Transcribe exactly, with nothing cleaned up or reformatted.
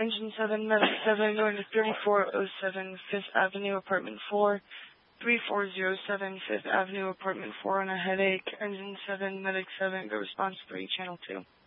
Engine seven, Medic seven, going to thirty-four oh seven Fifth Avenue, Apartment four. three four zero seven Fifth Avenue, Apartment four on a headache. Engine seven, Medic seven, go response three, Channel two.